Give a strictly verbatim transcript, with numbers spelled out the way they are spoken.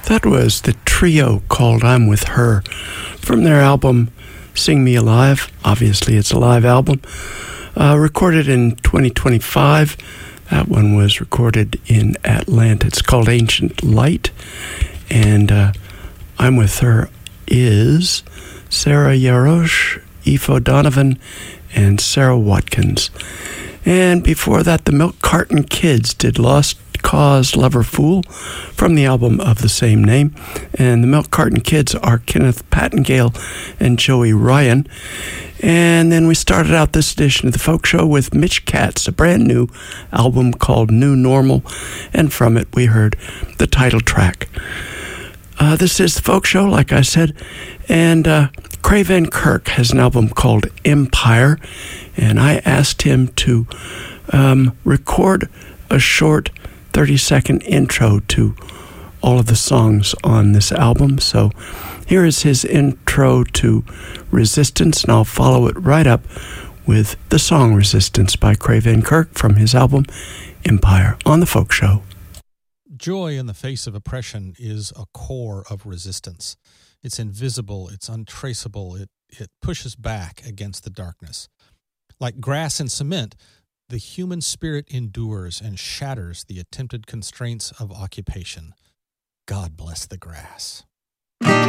That was the trio called I'm With Her from their album Sing Me Alive. Obviously, it's a live album. Uh, recorded in twenty twenty-five. That one was recorded in Atlanta. It's called Ancient Light. And uh, I'm With Her is Sarah Yarosh, Aoife O'Donovan, and Sarah Watkins. And before that, the Milk Carton Kids did Lost Cause Lover Fool from the album of the same name. And the Milk Carton Kids are Kenneth Pattengale and Joey Ryan. And then we started out this edition of the Folk Show with Mitch Katz, a brand new album called New Normal, and from it we heard the title track. Uh, this is the Folk Show, like I said, and uh, Craig Van Kirk has an album called Empire, and I asked him to um, record a short thirty-second intro to all of the songs on this album. So here is his intro to Resistance, and I'll follow it right up with the song Resistance by Craig Van Kirk from his album Empire on the Folk Show. Joy in the face of oppression is a core of resistance. It's invisible, it's untraceable, it, it pushes back against the darkness. Like grass and cement, the human spirit endures and shatters the attempted constraints of occupation. God bless the grass.